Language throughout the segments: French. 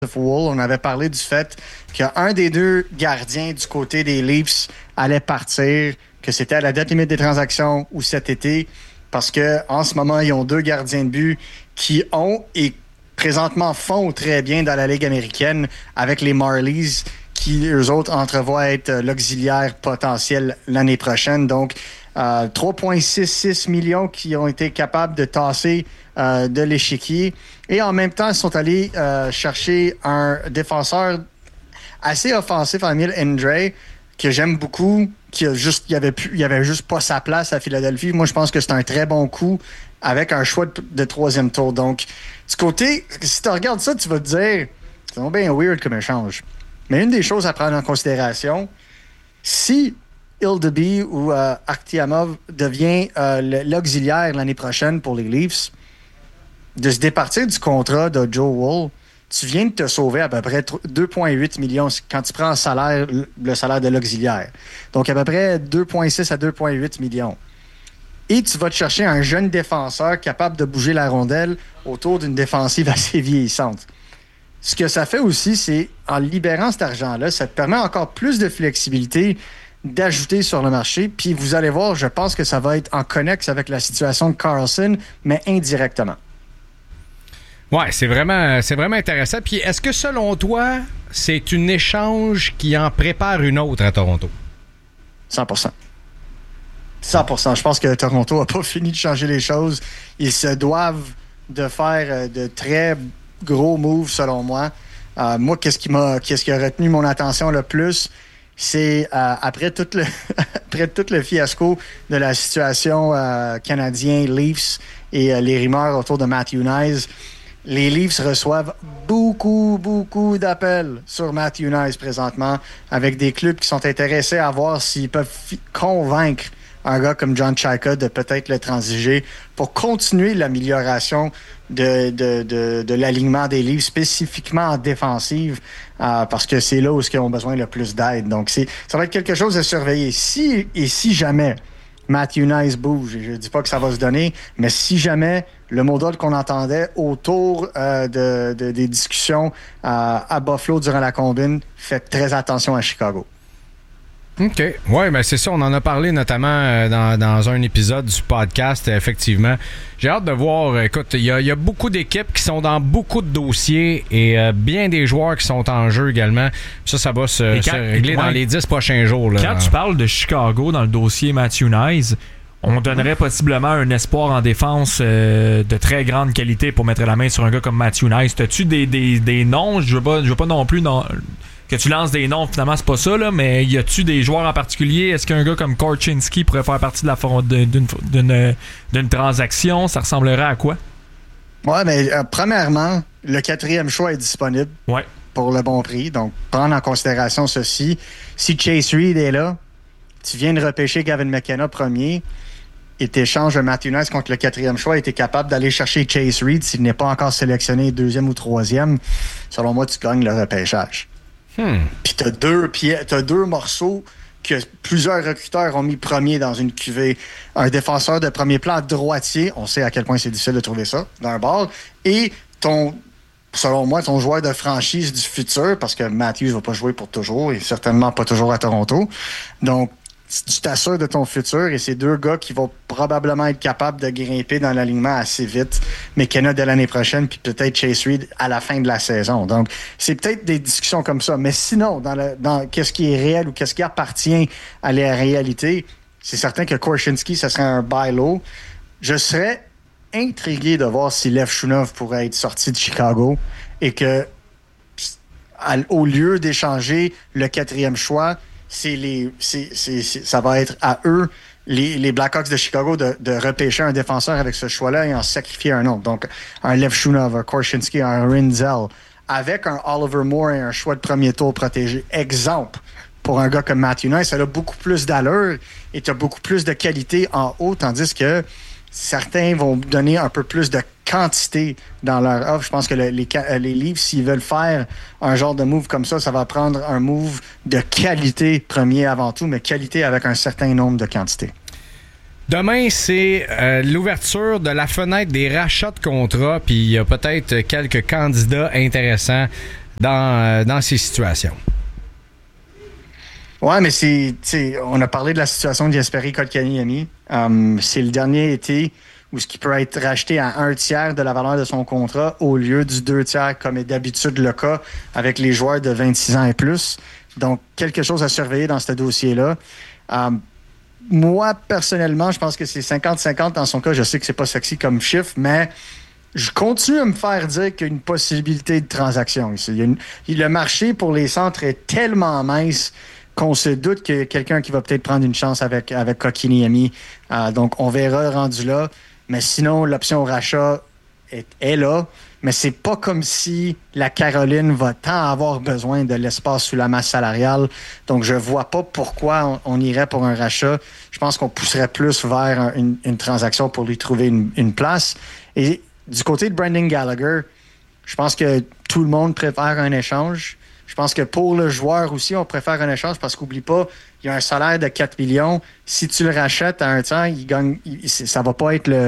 Wool, on avait parlé du fait qu'un des deux gardiens du côté des Leafs allait partir, que c'était à la date limite des transactions ou cet été, parce que en ce moment, ils ont deux gardiens de but qui ont et présentement font très bien dans la Ligue américaine avec les Marlies, qui, eux autres, entrevoient être l'auxiliaire potentiel l'année prochaine. Donc, 3,66 millions qui ont été capables de tasser de l'échiquier. Et en même temps, ils sont allés chercher un défenseur assez offensif, Emil Endre, que j'aime beaucoup, il avait juste pas sa place à Philadelphie. Moi, je pense que c'est un très bon coup avec un choix de troisième tour. Donc, du côté, si tu regardes ça, tu vas te dire, c'est bien weird comme échange. Mais une des choses à prendre en considération, si Hildeby ou Akhtiamov devient l'auxiliaire l'année prochaine pour les Leafs, de se départir du contrat de Joe Wool, tu viens de te sauver à peu près 2,8 millions quand tu prends le salaire de l'auxiliaire. Donc, à peu près 2,6 à 2,8 millions. Et tu vas te chercher un jeune défenseur capable de bouger la rondelle autour d'une défensive assez vieillissante. Ce que ça fait aussi, c'est, en libérant cet argent-là, ça te permet encore plus de flexibilité d'ajouter sur le marché. Puis vous allez voir, je pense que ça va être en connexe avec la situation de Karlsson, mais indirectement. Ouais, c'est vraiment intéressant. Puis est-ce que selon toi, c'est un échange qui en prépare une autre à Toronto? 100%. 100%. Je pense que Toronto n'a pas fini de changer les choses. Ils se doivent de faire de très gros moves, selon moi. Moi, qu'est-ce qui a retenu mon attention le plus, c'est après tout le fiasco de la situation canadien Leafs et les rumeurs autour de Matthew Knies, les Leafs reçoivent beaucoup d'appels sur Matthew Knies présentement, avec des clubs qui sont intéressés à voir s'ils peuvent convaincre un gars comme John Chayka de peut-être le transiger pour continuer l'amélioration de l'alignement des Leafs, spécifiquement en défensive, parce que c'est là où ils ont besoin le plus d'aide. Donc, ça va être quelque chose à surveiller. Si jamais Matthew Knies bouge, et je ne dis pas que ça va se donner, mais si jamais le mot d'ordre qu'on entendait autour des discussions à Buffalo durant la combine, faites très attention à Chicago. OK. Oui, ben c'est ça. On en a parlé notamment dans un épisode du podcast, effectivement. J'ai hâte de voir. Écoute, il y a beaucoup d'équipes qui sont dans beaucoup de dossiers et bien des joueurs qui sont en jeu également. Ça va se régler dans les 10 prochains jours. Là. Quand tu parles de Chicago dans le dossier Matthew Knies, on donnerait possiblement un espoir en défense de très grande qualité pour mettre la main sur un gars comme Matthew Knies. T'as-tu des noms? Je veux pas non plus que tu lances des noms, finalement, c'est pas ça, là, mais y a-tu des joueurs en particulier? Est-ce qu'un gars comme Korchinski pourrait faire partie d'une transaction? Ça ressemblerait à quoi? Ouais, mais premièrement, le 4e choix est disponible pour le bon prix. Donc, prendre en considération ceci. Si Chase Reed est là, tu viens de repêcher Gavin McKenna premier et t'échanges un Matthew Knies contre le 4e choix et t'es capable d'aller chercher Chase Reed s'il n'est pas encore sélectionné 2e ou 3e. Selon moi, tu gagnes le repêchage. Puis t'as deux morceaux que plusieurs recruteurs ont mis premier dans une cuvée. Un défenseur de premier plan droitier, on sait à quel point c'est difficile de trouver ça, d'un bord, et selon moi, ton joueur de franchise du futur, parce que Matthews ne va pas jouer pour toujours, et certainement pas toujours à Toronto. Donc, tu t'assures de ton futur, et c'est deux gars qui vont probablement être capables de grimper dans l'alignement assez vite. McKenna dès l'année prochaine, puis peut-être Chase Reed à la fin de la saison. Donc, c'est peut-être des discussions comme ça. Mais sinon, dans qu'est-ce qui est réel ou qu'est-ce qui appartient à la réalité, c'est certain que Korchinski, ce serait un buy low. Je serais intrigué de voir si Lev Shunov pourrait être sorti de Chicago et que, au lieu d'échanger le 4e choix, ça va être à eux, les Blackhawks de Chicago, de repêcher un défenseur avec ce choix-là et en sacrifier un autre. Donc, un Lev Shunov, un Korchinski, un Rinzel, avec un Oliver Moore et un choix de premier tour protégé. Exemple, pour un gars comme Matthew Knies, ça a beaucoup plus d'allure et tu as beaucoup plus de qualité en haut, tandis que certains vont donner un peu plus de quantité dans leur offre. Je pense que les Leafs, s'ils veulent faire un genre de move comme ça, ça va prendre un move de qualité premier avant tout, mais qualité avec un certain nombre de quantités. Demain, c'est l'ouverture de la fenêtre des rachats de contrats, puis il y a peut-être quelques candidats intéressants dans ces situations. Ouais, mais on a parlé de la situation de Jesperi Kotkaniemi. C'est le dernier été où ce qui peut être racheté à 1/3 de la valeur de son contrat au lieu du 2/3 comme est d'habitude le cas avec les joueurs de 26 ans et plus. Donc, quelque chose à surveiller dans ce dossier-là. Moi, personnellement, je pense que c'est 50-50 dans son cas. Je sais que c'est pas sexy comme chiffre, mais je continue à me faire dire qu'il y a une possibilité de transaction ici. Le marché pour les centres est tellement mince qu'on se doute qu'il y a quelqu'un qui va peut-être prendre une chance avec Kotkaniemi. Donc, on verra rendu là. Mais sinon, l'option rachat est là. Mais c'est pas comme si la Caroline va tant avoir besoin de l'espace sous la masse salariale. Donc, je vois pas pourquoi on irait pour un rachat. Je pense qu'on pousserait plus vers une transaction pour lui trouver une place. Et du côté de Brendan Gallagher, je pense que tout le monde préfère un échange. Je pense que pour le joueur aussi, on préfère un échange parce qu'oublie pas, il y a un salaire de 4 millions. Si tu le rachètes à un temps, il gagne. Ça va pas être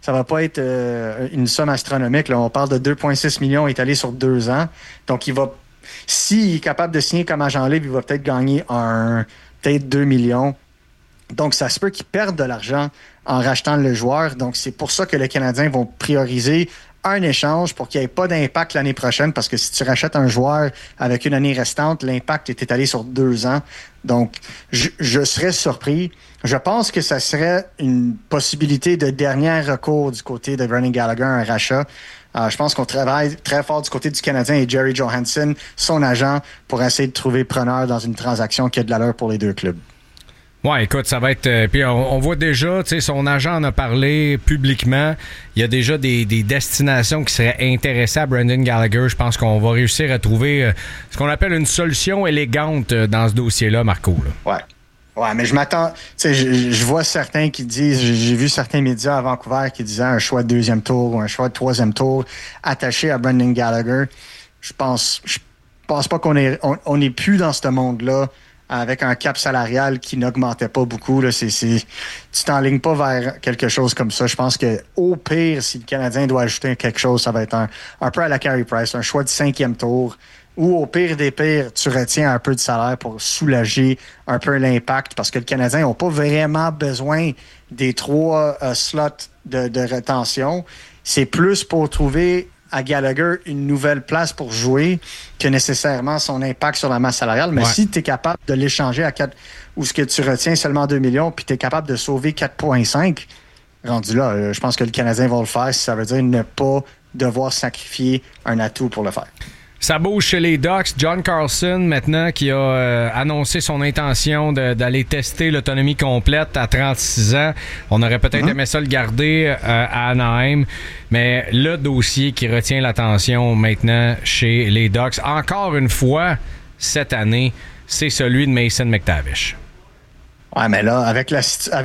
une somme astronomique. Là. On parle de 2,6 millions étalés sur 2 ans. Donc, s'il est capable de signer comme agent libre, il va peut-être gagner peut-être 2 millions. Donc, ça se peut qu'il perde de l'argent en rachetant le joueur. Donc, c'est pour ça que les Canadiens vont prioriser un échange pour qu'il n'y ait pas d'impact l'année prochaine, parce que si tu rachètes un joueur avec une année restante, l'impact est étalé sur 2 ans. Donc, je serais surpris. Je pense que ça serait une possibilité de dernier recours du côté de Brendan Gallagher, un rachat. Je pense qu'on travaille très fort du côté du Canadien et Jerry Johansson, son agent, pour essayer de trouver preneur dans une transaction qui a de l'allure pour les deux clubs. Ouais, écoute, ça va être... puis on voit déjà, tu sais, son agent en a parlé publiquement. Il y a déjà des destinations qui seraient intéressées à Brendan Gallagher. Je pense qu'on va réussir à trouver ce qu'on appelle une solution élégante dans ce dossier-là, Marco. Là. Ouais, mais je m'attends... Tu sais, je vois certains qui disent... J'ai vu certains médias à Vancouver qui disaient un choix de 2e tour ou un choix de 3e tour attaché à Brendan Gallagher. Je pense pas qu'on est plus dans ce monde-là avec un cap salarial qui n'augmentait pas beaucoup. Là, tu t'enlignes pas vers quelque chose comme ça. Je pense que au pire, si le Canadien doit ajouter quelque chose, ça va être un peu à la Carey Price, un choix du 5e tour. Ou au pire des pires, tu retiens un peu de salaire pour soulager un peu l'impact, parce que le Canadien n'a pas vraiment besoin des 3 slots de rétention. C'est plus pour trouver à Gallagher une nouvelle place pour jouer que nécessairement son impact sur la masse salariale. Mais si tu es capable de l'échanger à 4, ou ce que tu retiens seulement 2 millions, puis tu es capable de sauver 4,5, rendu là, je pense que le Canadien va le faire, si ça veut dire ne pas devoir sacrifier un atout pour le faire. Ça bouge chez les Ducks. John Carlson, maintenant, qui a annoncé son intention d'aller tester l'autonomie complète à 36 ans. On aurait peut-être aimé ça le garder à Anaheim. Mais le dossier qui retient l'attention maintenant chez les Ducks, encore une fois, cette année, c'est celui de Mason McTavish. Ouais, mais là, avec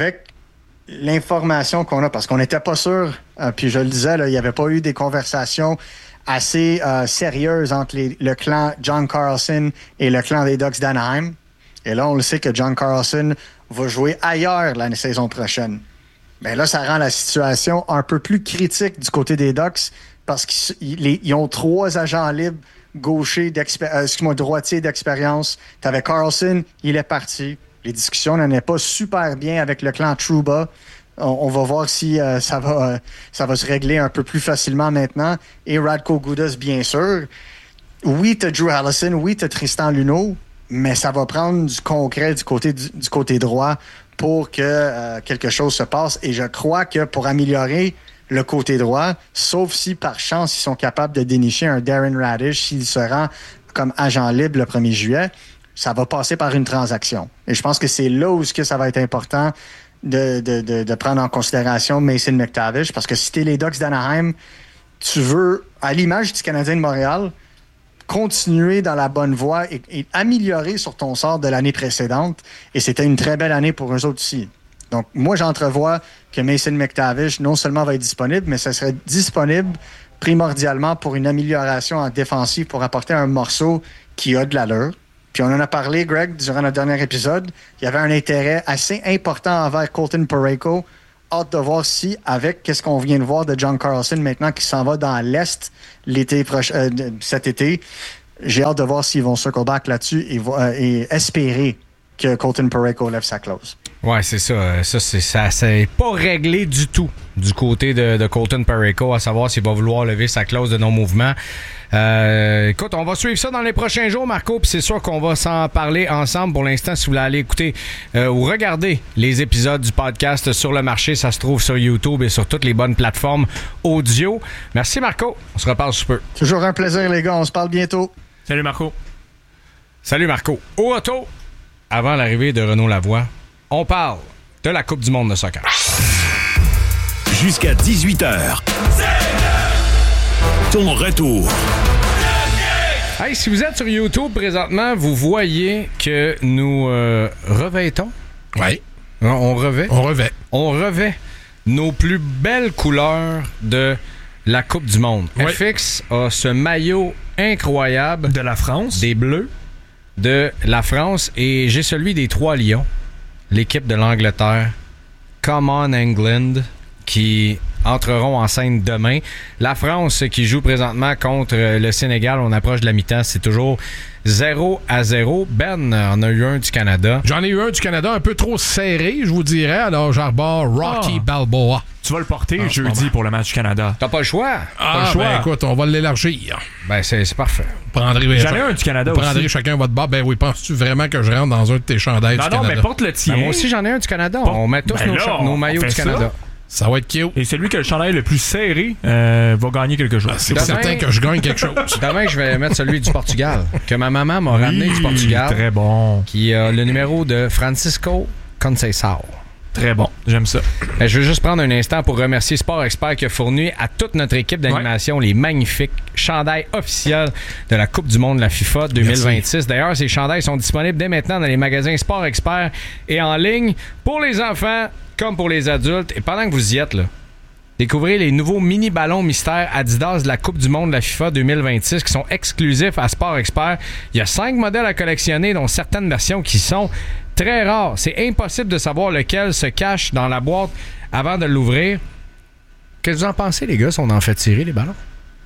l'information qu'on a, parce qu'on n'était pas sûr, puis je le disais, là, il n'y avait pas eu des conversations assez sérieuse entre le clan John Carlson et le clan des Ducks d'Anaheim. Et là, on le sait que John Carlson va jouer ailleurs la saison prochaine. Mais là, ça rend la situation un peu plus critique du côté des Ducks, parce qu'ils ont 3 agents libres droitiers d'expérience. T'avais Carlson, il est parti. Les discussions n'allaient pas super bien avec le clan Trouba. On va voir si ça va se régler un peu plus facilement maintenant. Et Radko Gudas, bien sûr. Oui, t'as Drew Allison, oui, t'as Tristan Luneau, mais ça va prendre du concret du côté droit pour que quelque chose se passe. Et je crois que pour améliorer le côté droit, sauf si par chance ils sont capables de dénicher un Darren Raddysh s'il se rend comme agent libre le 1er juillet, ça va passer par une transaction. Et je pense que c'est là où ça va être important de prendre en considération Mason McTavish, parce que si t'es les Ducks d'Anaheim, tu veux, à l'image du Canadien de Montréal, continuer dans la bonne voie et améliorer sur ton sort de l'année précédente. Et c'était une très belle année pour eux autres aussi. Donc, moi, j'entrevois que Mason McTavish non seulement va être disponible, mais ça serait disponible primordialement pour une amélioration en défensive, pour apporter un morceau qui a de l'allure. Puis on en a parlé, Greg, durant notre dernier épisode. Il y avait un intérêt assez important envers Colton Parayko. Hâte de voir si, avec qu'est-ce qu'on vient de voir de John Carlson maintenant qui s'en va dans l'Est cet été, j'ai hâte de voir s'ils vont circle back là-dessus et espérer que Colton Parayko lève sa clause. Ouais, c'est ça. Ça, c'est pas réglé du tout du côté de Colton Parayko, à savoir s'il va vouloir lever sa clause de non-mouvement. Écoute, on va suivre ça dans les prochains jours, Marco, puis c'est sûr qu'on va s'en parler ensemble. Pour l'instant, si vous voulez aller écouter ou regarder les épisodes du podcast Sur le marché, ça se trouve sur YouTube et sur toutes les bonnes plateformes audio. Merci, Marco. On se reparle sous peu. Toujours un plaisir, les gars. On se parle bientôt. Salut, Marco. Salut, Marco. Au retour, avant l'arrivée de Renaud Lavoie, on parle de la Coupe du monde de soccer. Jusqu'à 18h. Ton retour. Hey, si vous êtes sur YouTube présentement, vous voyez que nous revêtons. Oui. On revêt. On revêt nos plus belles couleurs de la Coupe du monde. Oui. FX a ce maillot incroyable. De la France. Des Bleus de la France. Et j'ai celui des Trois Lions, l'équipe de l'Angleterre. Come on England, qui entreront en scène demain. La France qui joue présentement contre le Sénégal. On approche de la mi-temps. C'est toujours 0-0. Ben en a eu un du Canada. J'en ai eu un du Canada un peu trop serré, je vous dirais. Alors, j'arbore Rocky Balboa. Tu vas le porter jeudi pour le match du Canada. T'as pas le choix. Pas le choix. Ben, écoute, on va l'élargir. Ben, c'est parfait. J'en ai un du Canada aussi. Vous prendrez chacun votre bar. Ben oui, penses-tu vraiment que je rentre dans un de tes chandails du Canada? Non, mais porte le tien. Ben, moi aussi, j'en ai un du Canada. On met tous nos maillots du Canada. Ça va être cute. Et celui qui a le chandail le plus serré va gagner quelque chose. C'est certain que je gagne quelque chose. Demain, je vais mettre celui du Portugal, que ma maman m'a ramené du Portugal. Très bon. Qui a le numéro de Francisco Conceição. Très bon. J'aime ça. Je veux juste prendre un instant pour remercier Sport Expert qui a fourni à toute notre équipe d'animation les magnifiques chandails officiels de la Coupe du monde de la FIFA 2026. Merci. D'ailleurs, ces chandails sont disponibles dès maintenant dans les magasins Sport Expert et en ligne pour les enfants comme pour les adultes. Et pendant que vous y êtes, là, découvrez les nouveaux mini-ballons mystères Adidas de la Coupe du monde de la FIFA 2026 qui sont exclusifs à Sport Expert. Il y a 5 modèles à collectionner, dont certaines versions qui sont très rares. C'est impossible de savoir lequel se cache dans la boîte avant de l'ouvrir. Qu'est-ce que vous en pensez, les gars, si on en fait tirer les ballons?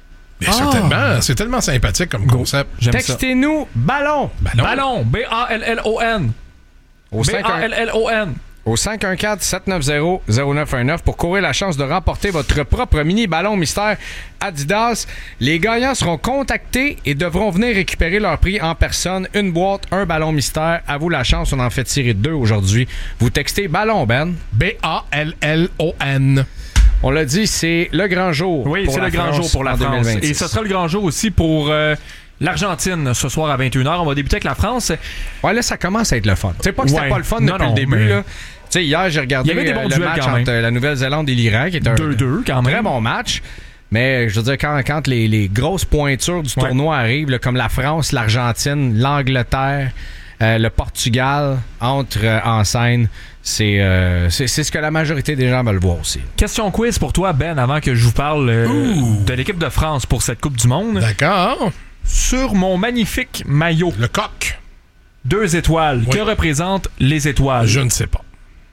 C'est tellement sympathique comme concept. Textez-nous ballon. Ballon. B-A-L-L-O-N. B-A-L-L-O-N. Au 514-790-0919 pour courir la chance de remporter votre propre mini-ballon mystère Adidas. Les gagnants seront contactés et devront venir récupérer leur prix en personne. Une boîte, un ballon mystère. À vous la chance, on en fait tirer 2 aujourd'hui. Vous textez ballon, Ben. B-A-L-L-O-N. On l'a dit, c'est le grand jour. Oui, c'est le grand jour pour la France. 2026. Et ce sera le grand jour aussi pour l'Argentine ce soir à 21h. On va débuter avec la France. Ouais, là, ça commence à être le fun. C'est pas que c'était pas le fun depuis le début, là. Tu sais, hier, j'ai regardé le match entre la Nouvelle-Zélande et l'Iran, qui est un 2-2 quand même. Très bon match. Mais je veux dire, quand les grosses pointures du tournoi arrivent, là, comme la France, l'Argentine, l'Angleterre, le Portugal entrent en scène, c'est ce que la majorité des gens veulent voir aussi. Question quiz pour toi, Ben, avant que je vous parle de l'équipe de France pour cette Coupe du Monde. D'accord. Sur mon magnifique maillot. Le coq. 2 étoiles. Oui. Que représentent les étoiles? Je ne sais pas.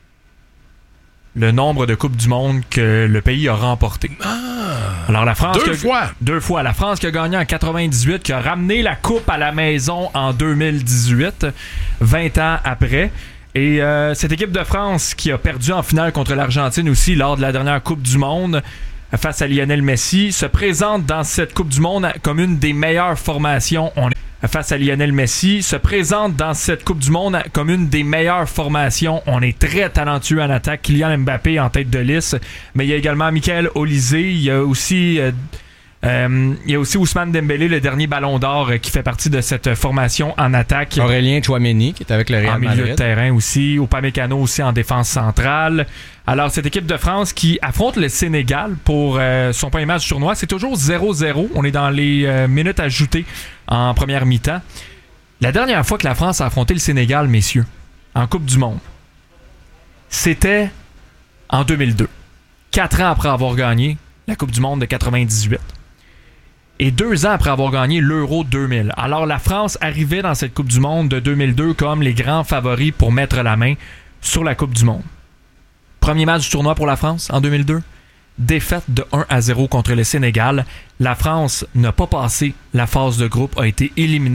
Le nombre de Coupes du Monde que le pays a remporté. Alors la France... Deux fois. La France qui a gagné en 98, qui a ramené la coupe à la maison en 2018, 20 ans après. Et cette équipe de France qui a perdu en finale contre l'Argentine aussi lors de la dernière Coupe du Monde face à Lionel Messi, se présente dans cette Coupe du Monde comme une des meilleures formations. Face à Lionel Messi, se présente dans cette Coupe du Monde comme une des meilleures formations. On est très talentueux en attaque. Kylian Mbappé en tête de liste, mais il y a également Michael Olise, il y a aussi Ousmane Dembélé, le dernier ballon d'or qui fait partie de cette formation en attaque. Aurélien Tchouaméni qui est avec le Real Madrid. En milieu de terrain aussi. Upamecano aussi en défense centrale. Alors, cette équipe de France qui affronte le Sénégal pour son premier match tournoi, c'est toujours 0-0. On est dans les minutes ajoutées en première mi-temps. La dernière fois que la France a affronté le Sénégal, messieurs, en Coupe du Monde, c'était en 2002. 4 ans après avoir gagné la Coupe du Monde de 98. Et 2 ans après avoir gagné l'Euro 2000. Alors, la France arrivait dans cette Coupe du Monde de 2002 comme les grands favoris pour mettre la main sur la Coupe du Monde. Premier match du tournoi pour la France en 2002. défaite de 1-0 contre le Sénégal. La France n'a pas passé la phase de groupe, a été éliminée